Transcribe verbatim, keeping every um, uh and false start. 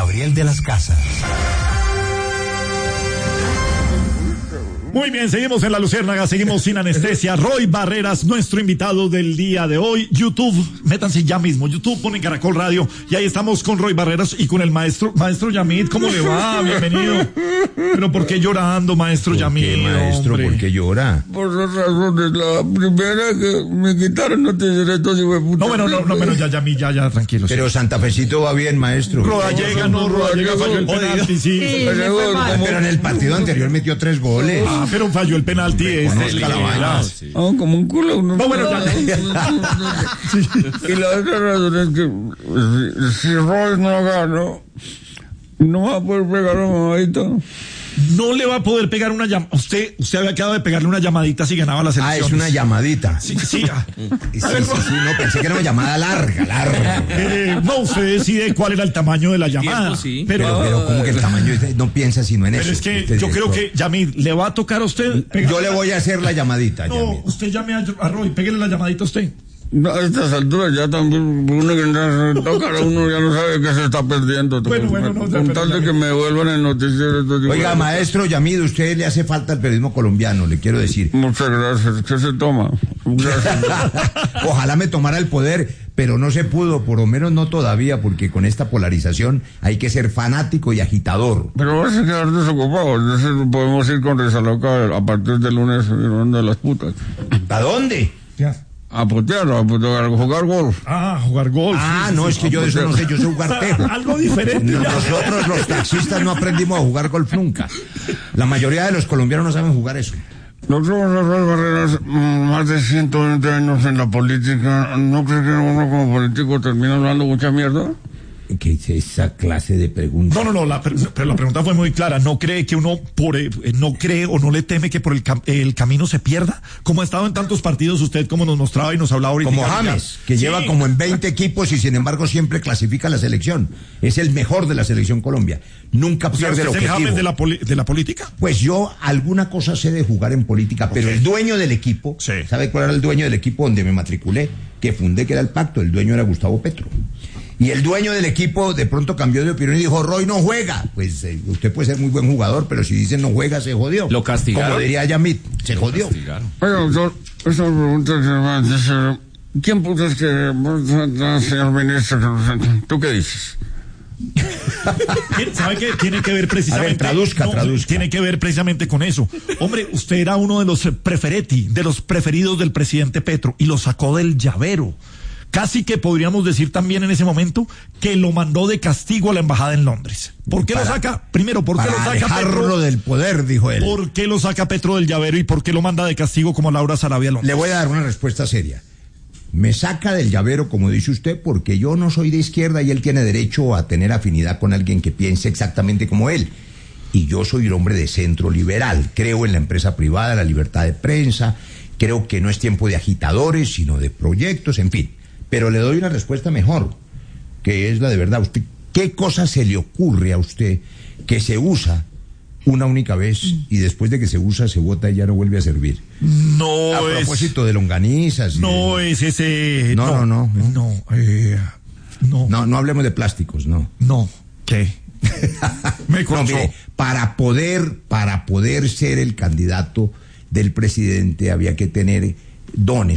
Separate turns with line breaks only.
Gabriel de las Casas.
Muy bien, seguimos en La Luciérnaga, seguimos sin anestesia. Roy Barreras, nuestro invitado del día de hoy. YouTube, métanse ya mismo, YouTube, ponen Caracol Radio, y ahí estamos con Roy Barreras y con el maestro, maestro Yamid. ¿Cómo le va? Bienvenido. Pero ¿por qué llorando, maestro Yamid?
¿Por qué, maestro?
Hombre?
¿Por qué llora?
Por dos razones. La primera, que me quitaron los derechos y me puta.
No, bueno, no, no, menos ya, Yamid, ya, ya, tranquilo.
Pero
sí.
Santa Fecito va bien, maestro.
Rodallega, no, Rodallega falló el penalti, sí.
Sí,
Pero,
le fue mal.
Pero en el partido anterior metió tres goles.
Ah, pero falló el penalti. Este,
conozca la vaina.
Ah, como un culo. No,
No, bueno, ya.
Y la otra razón es que si, si Roy no gana, no va a poder pegar a mamadita.
No le va a poder pegar una llamada. Usted, usted había quedado de pegarle una llamadita si ganaba la selección.
Ah, es una llamadita.
Sí, sí. ah.
Sí, sí, sí, no, pensé que era una llamada larga, larga.
Eh, no, usted decide cuál era el tamaño de la llamada.
Tiempo, sí.
Pero,
Pero, pero como que el tamaño es- no piensa sino en
pero
eso.
es que
Usted
yo
director.
creo que, Yamid, le va a tocar a usted pegar.
Yo le voy a hacer la llamadita,
No,
Yamid.
usted llame a, a Roy, pégale la llamadita a usted.
No, a estas alturas ya también uno que se toca, uno ya no sabe qué se está perdiendo.
Bueno, bueno, no,
con
pero
tal de
ya-
que me vuelvan el noticiero. estos
Oiga,
días.
maestro Yamid, usted le hace falta al periodismo colombiano, le quiero decir.
Muchas gracias. ¿Qué se toma? Gracias.
Ojalá me tomara el poder, pero no se pudo, por lo menos no todavía, porque con esta polarización hay que ser fanático y agitador.
Pero vas a quedar desocupado. Entonces podemos ir con Resaloca a partir del lunes de las putas.
¿A dónde?
Ya.
A putear, a putear, a jugar golf.
Ah, jugar golf.
Ah,
sí,
no,
sí,
es que yo de eso no sé, yo sé jugar tejo.
Algo diferente. ya.
Nosotros los taxistas no aprendimos a jugar golf nunca. La mayoría de los colombianos no saben jugar eso.
Nosotros, las Barreras, mm, más de ciento veinte años en la política, ¿no crees que uno como político termina hablando mucha mierda?
¿Qué es esa clase de pregunta?
No, no, no, la, pero la pregunta fue muy clara. ¿No cree que uno por eh, no cree o no le teme que por el, cam- el camino se pierda? Como ha estado en tantos partidos usted, como nos mostraba y nos hablaba ahorita.
Como James, que
Sí.
lleva como en veinte equipos y sin embargo siempre clasifica la selección. Es el mejor de la selección Colombia. Nunca
O sea,
pierde el
¿usted es el
objetivo.
James de la, poli- de la política?
Pues yo alguna cosa sé de jugar en política, pero
Ok.
el dueño del equipo,
Sí.
¿sabe cuál era el dueño del equipo donde me matriculé? Que fundé, que era el Pacto, el dueño era Gustavo Petro. Y el dueño del equipo de pronto cambió de opinión y dijo, Roy no juega. Pues eh, usted puede ser muy buen jugador, pero si dicen no juega, se jodió.
¿Lo castigaron?
Como diría Yamid, se jodió.
Oye, doctor, esa pregunta que me hace, ¿quién puso es que, señor ministro, tú qué dices?
¿Sabe qué? Tiene que ver precisamente.
A ver, traduzca, traduzca.
Tiene que ver precisamente con eso. Hombre, usted era uno de los prefereti, de los preferidos del presidente Petro, y lo sacó del llavero. Casi que podríamos decir también en ese momento que lo mandó de castigo a la embajada en Londres. ¿Por qué
Para-
lo saca? Primero, ¿por qué
Para
lo saca
alejarlo
Petro?
del poder, dijo él.
¿Por qué lo saca Petro del llavero y por qué lo manda de castigo como Laura Sarabia a Londres?
Le voy a dar una respuesta seria. Me saca del llavero, como dice usted, porque yo no soy de izquierda y él tiene derecho a tener afinidad con alguien que piense exactamente como él. Y yo soy un hombre de centro liberal. Creo en la empresa privada, la libertad de prensa. Creo que no es tiempo de agitadores, sino de proyectos, en fin. Pero le doy una respuesta mejor, que es la de verdad. Usted, ¿qué cosa se le ocurre a usted que se usa una única vez y después de que se usa se bota y ya no vuelve a servir?
No
A
es.
propósito de longanizas. y
No
de-
es ese.
No, no, no, no.
No, eh, no.
No, no hablemos de plásticos, no.
No. ¿Qué? Me
No,
corchó.
mire, para poder, para poder ser el candidato del presidente había que tener dones.